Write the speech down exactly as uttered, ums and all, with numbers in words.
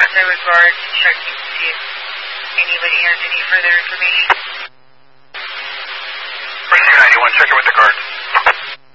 contact our guard to check to see if anybody has any further information. Rescue ninety-one, check in with the guard.